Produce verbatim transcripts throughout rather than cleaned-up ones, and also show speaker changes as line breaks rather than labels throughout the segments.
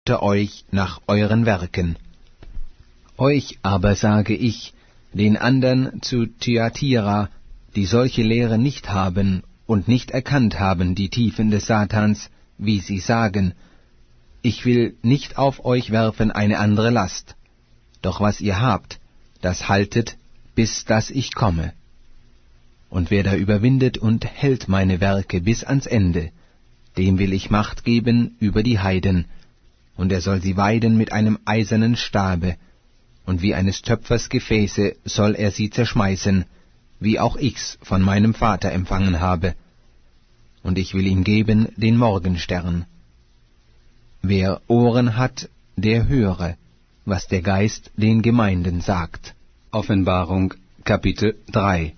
euch nach euren Werken. Euch aber sage ich, den andern zu Thyatira, die solche Lehre nicht haben und nicht erkannt haben die Tiefen des Satans, wie sie sagen, ich will nicht auf euch werfen eine andere Last, doch was ihr habt, das haltet, bis dass ich komme. Und wer da überwindet und hält meine Werke bis ans Ende, dem will ich Macht geben über die Heiden, und er soll sie weiden mit einem eisernen Stabe, und wie eines Töpfers Gefäße soll er sie zerschmeißen, wie auch ich's von meinem Vater empfangen habe. Und ich will ihm geben den Morgenstern. Wer Ohren hat, der höre, was der Geist den Gemeinden sagt. Offenbarung, Kapitel drei.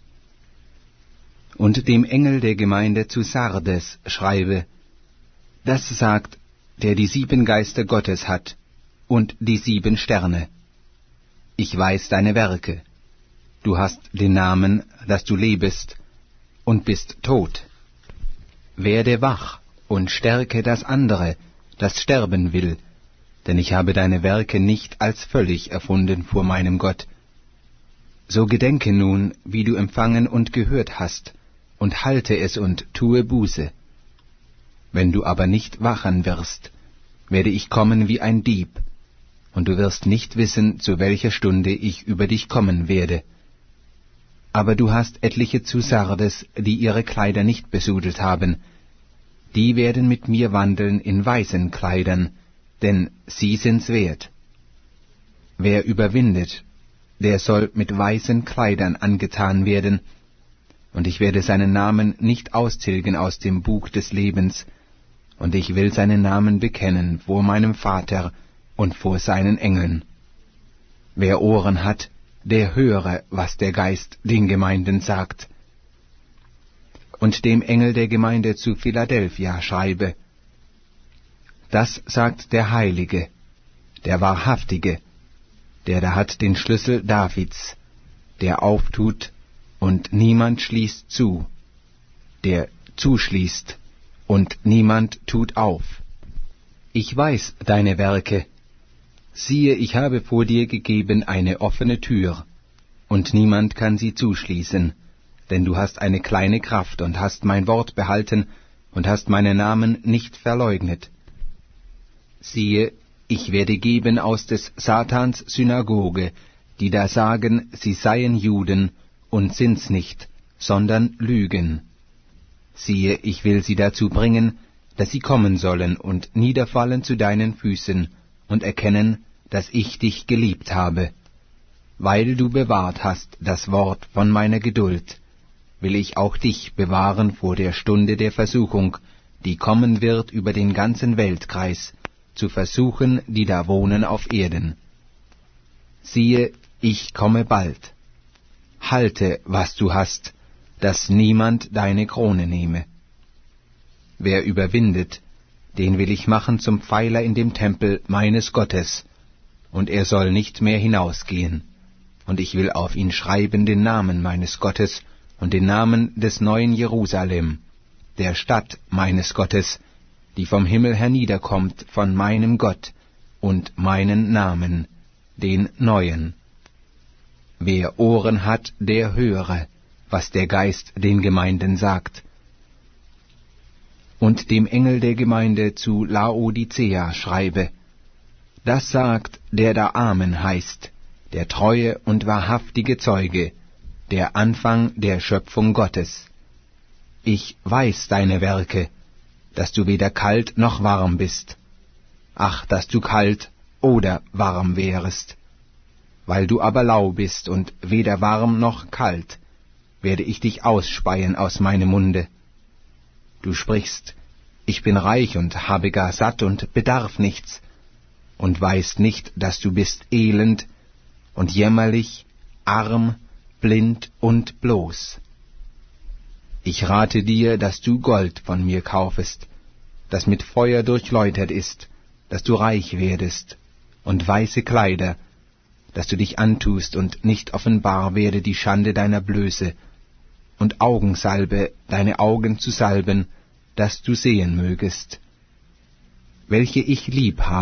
Und dem Engel der Gemeinde zu Sardes schreibe, das sagt, der die sieben Geister Gottes hat und die sieben Sterne. Ich weiß deine Werke. Du hast den Namen, dass du lebest und bist tot. Werde wach und stärke das andere, das sterben will, denn ich habe deine Werke nicht als völlig erfunden vor meinem Gott. So gedenke nun, wie du empfangen und gehört hast, und halte es und tue Buße. Wenn du aber nicht wachen wirst, werde ich kommen wie ein Dieb, und du wirst nicht wissen, zu welcher Stunde ich über dich kommen werde. Aber du hast etliche zu Sardes, die ihre Kleider nicht besudelt haben, die werden mit mir wandeln in weißen Kleidern, denn sie sind's wert. Wer überwindet, der soll mit weißen Kleidern angetan werden, und ich werde seinen Namen nicht austilgen aus dem Buch des Lebens, und ich will seinen Namen bekennen vor meinem Vater und vor seinen Engeln. Wer Ohren hat, der höre, was der Geist den Gemeinden sagt. Und dem Engel der Gemeinde zu Philadelphia schreibe, das sagt der Heilige, der Wahrhaftige, der da hat den Schlüssel Davids, der auftut, und niemand schließt zu, der zuschließt, und niemand tut auf. Ich weiß deine Werke. Siehe, ich habe vor dir gegeben eine offene Tür, und niemand kann sie zuschließen, denn du hast eine kleine Kraft und hast mein Wort behalten und hast meinen Namen nicht verleugnet. Siehe, ich werde geben aus des Satans Synagoge, die da sagen, sie seien Juden und sind's nicht, sondern lügen. Siehe, ich will sie dazu bringen, dass sie kommen sollen und niederfallen zu deinen Füßen und erkennen, dass ich dich geliebt habe. Weil du bewahrt hast das Wort von meiner Geduld, will ich auch dich bewahren vor der Stunde der Versuchung, die kommen wird über den ganzen Weltkreis, zu versuchen, die da wohnen auf Erden. Siehe, ich komme bald. Halte, was du hast, dass niemand deine Krone nehme. Wer überwindet, den will ich machen zum Pfeiler in dem Tempel meines Gottes, und er soll nicht mehr hinausgehen. Und ich will auf ihn schreiben den Namen meines Gottes und den Namen des neuen Jerusalem, der Stadt meines Gottes, die vom Himmel herniederkommt von meinem Gott, und meinen Namen, den neuen. Wer Ohren hat, der höre, was der Geist den Gemeinden sagt. Und dem Engel der Gemeinde zu Laodicea schreibe, das sagt, der da Amen heißt, der treue und wahrhaftige Zeuge, der Anfang der Schöpfung Gottes. Ich weiß deine Werke, dass du weder kalt noch warm bist. Ach, dass du kalt oder warm wärest. Weil du aber lau bist und weder warm noch kalt, werde ich dich ausspeien aus meinem Munde. Du sprichst, ich bin reich und habe gar satt und bedarf nichts, und weißt nicht, dass du bist elend und jämmerlich, arm, blind und bloß. Ich rate dir, dass du Gold von mir kaufest, das mit Feuer durchläutert ist, dass du reich werdest, und weiße Kleider, dass du dich antust und nicht offenbar werde die Schande deiner Blöße, und Augensalbe, deine Augen zu salben, dass du sehen mögest. welche ich lieb habe.